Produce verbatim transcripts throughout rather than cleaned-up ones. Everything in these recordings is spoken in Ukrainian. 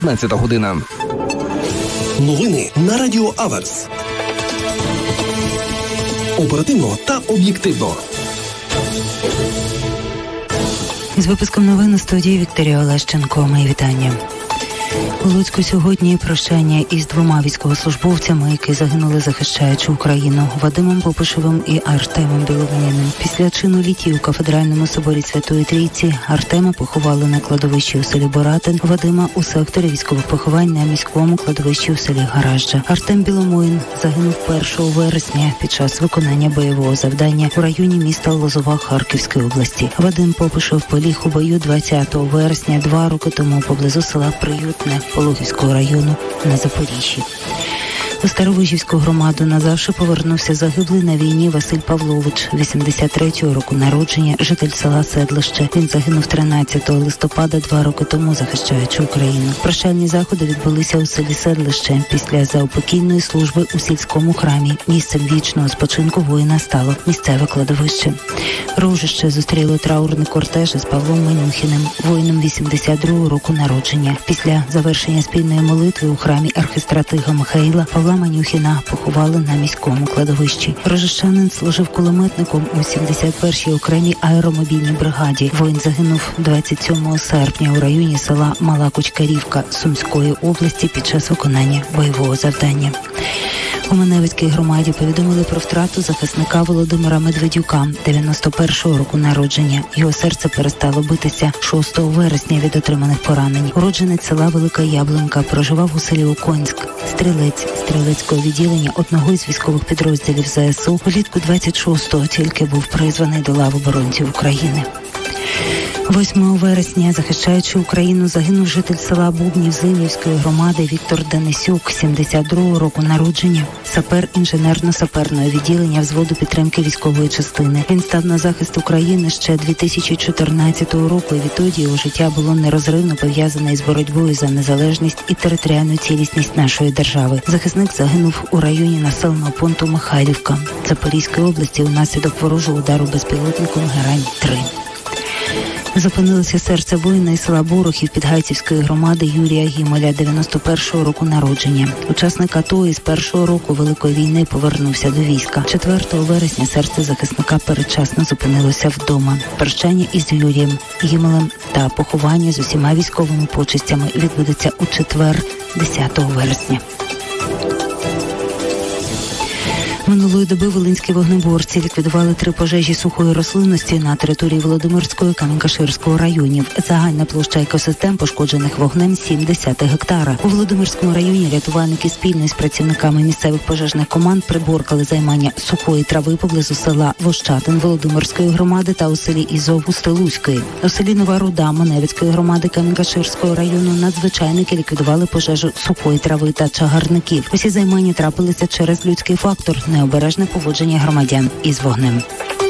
п'ятнадцята година. Новини на Радіо Аверс. Оперативно та об'єктивно. З випуском новин у студії Вікторія Олещенко. Мої вітання. У Луцьку сьогодні прощання із двома військовослужбовцями, які загинули, захищаючи Україну, Вадимом Попишевим і Артемом Біловоєним. Після чину літій у Кафедральному соборі Святої Трійці Артема поховали на кладовищі у селі Боратин, Вадима у секторі військових поховань на міському кладовищі у селі Гаражджа. Артем Біловоєн загинув першого вересня під час виконання бойового завдання у районі міста Лозова Харківської області. Вадим Попишев поліг у бою двадцятого вересня два роки тому поблизу села Приютне Пологівського району на Запоріжжі. У Старовижівську громаду назавжди повернувся загиблий на війні Василь Павлович, вісімдесят третього року народження, житель села Седлище. Він загинув тринадцятого листопада два роки тому, захищаючи Україну. Прощальні заходи відбулися у селі Седлище після заупокійної служби у сільському храмі. Місцем вічного спочинку воїна стало місцеве кладовище. Рожище зустріло траурний кортеж із Павлом Манюхіним, воїном вісімдесят другого року народження. Після завершення спільної молитви у храмі архистратига Михаїла Павла Манюхіна поховали на міському кладовищі. Рожищанин служив кулеметником у сімдесят першій окремій аеромобільній бригаді. Воїн загинув двадцять сьомого серпня у районі села Мала Кучкарівка Сумської області під час виконання бойового завдання. У Маневицькій громаді повідомили про втрату захисника Володимира Медведюка, дев'яносто першого року народження. Його серце перестало битися шостого вересня від отриманих поранень. Уродженець села Велика Яблонька, проживав у селі Оконськ. Стрілець стрілецького відділення одного із військових підрозділів ЗСУ влітку двадцять шостого тільки був призваний до лав оборонців України. восьмого вересня, захищаючи Україну, загинув житель села Бубнів Зимівської громади Віктор Денисюк, сімдесят другого року народження, сапер інженерно-саперного відділення взводу підтримки військової частини. Він став на захист України ще дві тисячі чотирнадцятого року, і відтоді його життя було нерозривно пов'язане із боротьбою за незалежність і територіальну цілісність нашої держави. Захисник загинув у районі населеного пункту Михайлівка Запорізької області унаслідок ворожого удару безпілотником Герань три. Зупинилося серце воїна із села Борохів Підгайцівської громади Юрія Гімеля, дев'яносто першого року народження. Учасник АТО із першого року Великої війни повернувся до війська. четвертого вересня серце захисника передчасно зупинилося вдома. Прощання із Юрієм Гімелем та поховання з усіма військовими почестями відбудеться у четвер, десятого вересня. Минулої доби волинські вогнеборці ліквідували три пожежі сухої рослинності на території Володимирського і Камінь-Каширського районів. Загальна площа екосистем, пошкоджених вогнем, сімдесят гектара. У Володимирському районі рятувальники спільно з працівниками місцевих пожежних команд приборкали займання сухої трави поблизу села Вощатин Володимирської громади та у селі Ізов Устилузької. У селі Нова Руда Маневицької громади Камінь-Каширського району надзвичайники ліквідували пожежу сухої трави та чагарників. Усі займання трапилися через людський фактор – необережне поводження громадян із вогнем.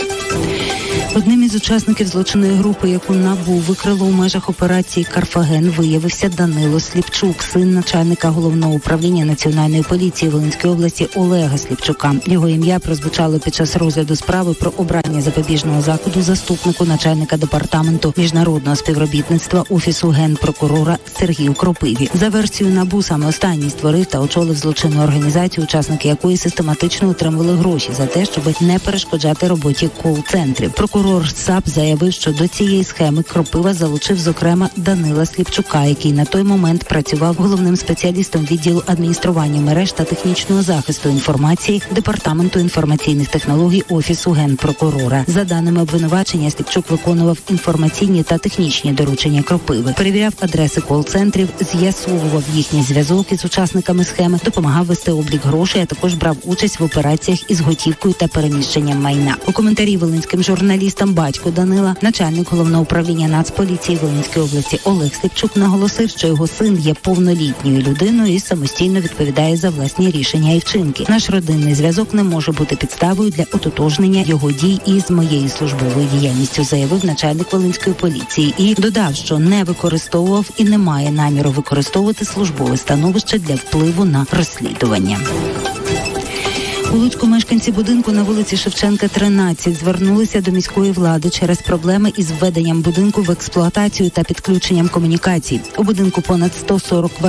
Одним із учасників злочинної групи, яку НАБУ викрило у межах операції «Карфаген», виявився Данило Сліпчук, син начальника Головного управління Національної поліції Волинської області Олега Сліпчука. Його ім'я прозвучало під час розгляду справи про обрання запобіжного заходу заступнику начальника департаменту міжнародного співробітництва Офісу Генпрокурора Сергію Кропиві. За версією НАБУ, саме останній створив та очолив злочинну організацію, учасники якої систематично отримували гроші за те, щоб не перешкоджати роботі кол-центрів. Прокурор САП заявив, що до цієї схеми Кропива залучив, зокрема, Данила Сліпчука, який на той момент працював головним спеціалістом відділу адміністрування мереж та технічного захисту інформації Департаменту інформаційних технологій Офісу Генпрокурора. За даними обвинувачення, Сліпчук виконував інформаційні та технічні доручення Кропиви, перевіряв адреси кол-центрів, з'ясовував їхній зв'язок із учасниками схеми, допомагав вести облік грошей, а також брав участь в операціях із готівкою та переміщенням майна. У коментарі волинським журналістам батько Данила, начальник Головного управління Нацполіції Волинської області Олег Сліпчук наголосив, що його син є повнолітньою людиною і самостійно відповідає за власні рішення і вчинки. Наш родинний зв'язок не може бути підставою для ототожнення його дій із моєю службовою діяльністю, заявив начальник Волинської поліції і додав, що не використовував і не має наміру використовувати службове становище для впливу на розслідування. У Луцьку мешканці будинку на вулиці Шевченка, тринадцять, звернулися до міської влади через проблеми із введенням будинку в експлуатацію та підключенням комунікацій. У будинку понад сто сорок квартир